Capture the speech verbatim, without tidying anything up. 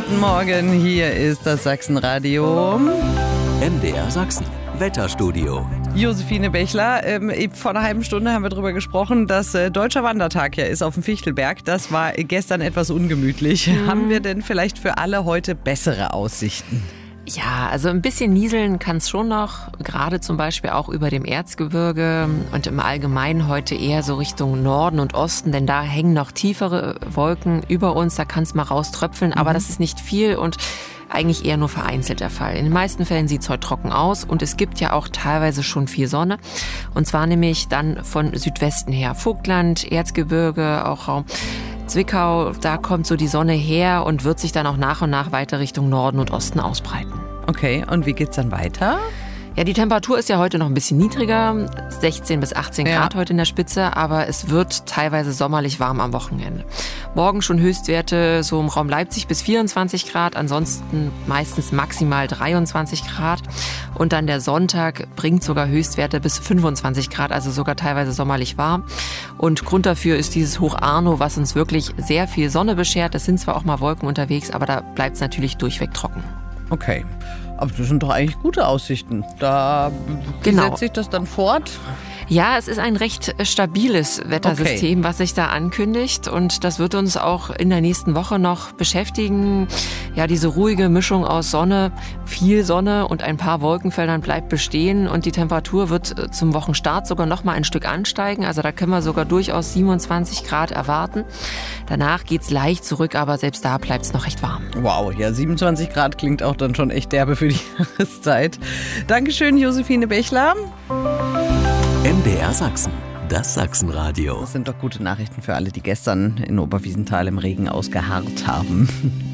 Guten Morgen, hier ist das Sachsenradio. M D R Sachsen, Wetterstudio. Josephine Bechler, ähm, vor einer halben Stunde haben wir darüber gesprochen, dass äh, Deutscher Wandertag ja ist auf dem Fichtelberg. Das war gestern etwas ungemütlich. Mhm. Haben wir denn vielleicht für alle heute bessere Aussichten? Ja, also ein bisschen nieseln kann es schon noch, gerade zum Beispiel auch über dem Erzgebirge und im Allgemeinen heute eher so Richtung Norden und Osten, denn da hängen noch tiefere Wolken über uns, da kann es mal rauströpfeln, mhm. aber das ist nicht viel und eigentlich eher nur vereinzelt der Fall. In den meisten Fällen sieht es heute trocken aus und es gibt ja auch teilweise schon viel Sonne. Und zwar nämlich dann von Südwesten her. Vogtland, Erzgebirge, auch Raum Zwickau, da kommt so die Sonne her und wird sich dann auch nach und nach weiter Richtung Norden und Osten ausbreiten. Okay, und wie geht's dann weiter? Ja, die Temperatur ist ja heute noch ein bisschen niedriger, sechzehn bis achtzehn Grad ja. heute in der Spitze, aber es wird teilweise sommerlich warm am Wochenende. Morgen schon Höchstwerte so im Raum Leipzig bis vierundzwanzig Grad, ansonsten meistens maximal dreiundzwanzig Grad. Und dann der Sonntag bringt sogar Höchstwerte bis fünfundzwanzig Grad, also sogar teilweise sommerlich warm. Und Grund dafür ist dieses Hoch Arno, was uns wirklich sehr viel Sonne beschert. Es sind zwar auch mal Wolken unterwegs, aber da bleibt es natürlich durchweg trocken. Okay. Aber das sind doch eigentlich gute Aussichten. Da genau. setzt sich das dann fort? Ja, es ist ein recht stabiles Wettersystem, okay. was sich da ankündigt. Und das wird uns auch in der nächsten Woche noch beschäftigen. Ja, diese ruhige Mischung aus Sonne, viel Sonne und ein paar Wolkenfeldern bleibt bestehen. Und die Temperatur wird zum Wochenstart sogar noch mal ein Stück ansteigen. Also da können wir sogar durchaus siebenundzwanzig Grad erwarten. Danach geht's leicht zurück, aber selbst da bleibt es noch recht warm. Wow, ja, siebenundzwanzig Grad klingt auch dann schon echt derbe für die Jahreszeit. Dankeschön, Josephine Bechler. M D R Sachsen, das Sachsenradio. Das sind doch gute Nachrichten für alle, die gestern in Oberwiesenthal im Regen ausgeharrt haben.